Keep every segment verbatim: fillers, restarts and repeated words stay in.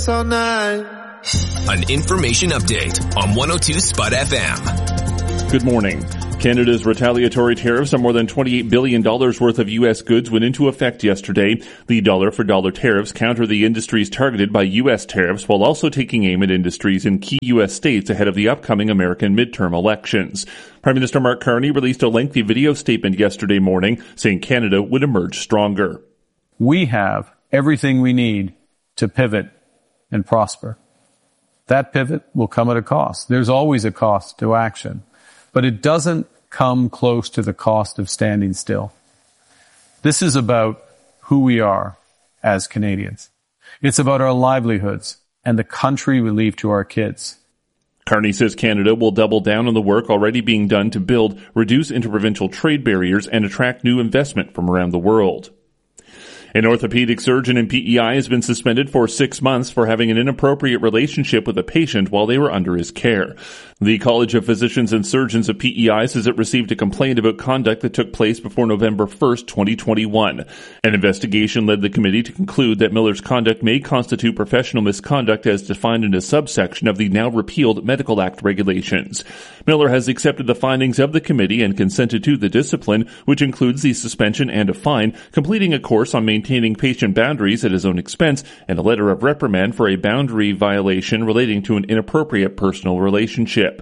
all night. An information update on one oh two Spud F M. Good morning. Canada's retaliatory tariffs on more than twenty-eight billion dollars worth of U S goods went into effect yesterday. The dollar-for-dollar tariffs counter the industries targeted by U S tariffs while also taking aim at industries in key U S states ahead of the upcoming American midterm elections. Prime Minister Mark Carney released a lengthy video statement yesterday morning saying Canada would emerge stronger. We have everything we need to pivot and prosper. That pivot will come at a cost. There's always a cost to action, but it doesn't come close to the cost of standing still. This is about who we are as Canadians. It's about our livelihoods and the country we leave to our kids. Carney says Canada will double down on the work already being done to build, reduce interprovincial trade barriers, and attract new investment from around the world. An orthopedic surgeon in P E I has been suspended for six months for having an inappropriate relationship with a patient while they were under his care. The College of Physicians and Surgeons of P E I says it received a complaint about conduct that took place before November first, twenty twenty-one. An investigation led the committee to conclude that Miller's conduct may constitute professional misconduct as defined in a subsection of the now repealed Medical Act regulations. Miller has accepted the findings of the committee and consented to the discipline, which includes the suspension and a fine, completing a course on maintaining patient boundaries at his own expense, and a letter of reprimand for a boundary violation relating to an inappropriate personal relationship.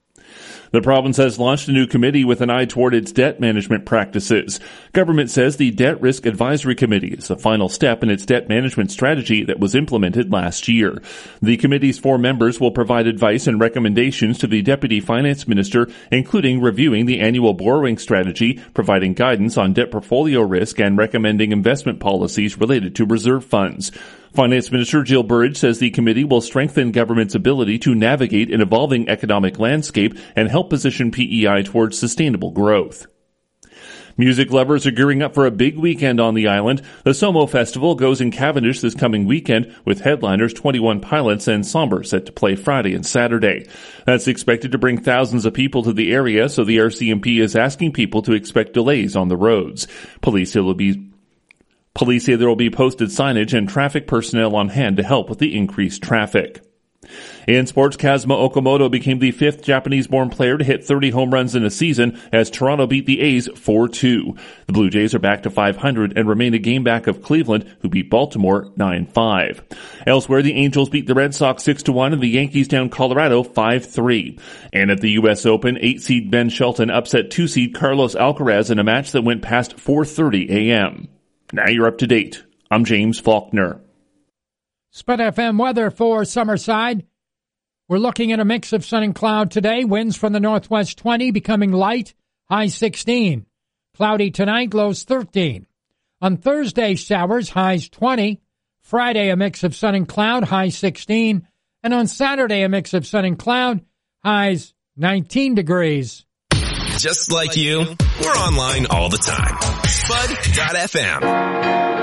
The province has launched a new committee with an eye toward its debt management practices. Government says the Debt Risk Advisory Committee is the final step in its debt management strategy that was implemented last year. The committee's four members will provide advice and recommendations to the Deputy Finance Minister, including reviewing the annual borrowing strategy, providing guidance on debt portfolio risk, and recommending investment policies related to reserve funds. Finance Minister Jill Burridge says the committee will strengthen government's ability to navigate an evolving economic landscape and help position P E I towards sustainable growth. Music lovers are gearing up for a big weekend on the island. The Somo Festival goes in Cavendish this coming weekend with headliners twenty-one Pilots and Somber set to play Friday and Saturday. That's expected to bring thousands of people to the area, so the R C M P is asking people to expect delays on the roads. Police will be Police say there will be posted signage and traffic personnel on hand to help with the increased traffic. In sports, Kazuma Okamoto became the fifth Japanese-born player to hit thirty home runs in a season as Toronto beat the A's four two. The Blue Jays are back to five hundred and remain a game back of Cleveland, who beat Baltimore nine five. Elsewhere, the Angels beat the Red Sox six to one and the Yankees down Colorado five three. And at the U S Open, eight-seed Ben Shelton upset two-seed Carlos Alcaraz in a match that went past four thirty a.m. Now you're up to date. I'm James Faulkner. Spud F M weather for Summerside. We're looking at a mix of sun and cloud today. Winds from the northwest twenty, becoming light, high sixteen. Cloudy tonight, lows thirteen. On Thursday, showers, highs twenty. Friday, a mix of sun and cloud, high sixteen. And on Saturday, a mix of sun and cloud, highs nineteen degrees. Just like you, we're online all the time. Spud dot F M.